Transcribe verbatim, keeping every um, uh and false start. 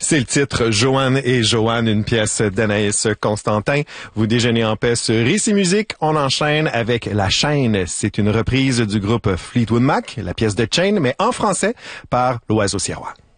C'est le titre Joanne et Joanne, une pièce d'Anaïs Constantin. Vous déjeunez en paix sur Ici Musique. On enchaîne avec La Chaîne. C'est une reprise du groupe Fleetwood Mac, la pièce de Chain, mais en français par l'Oiseau Sirois.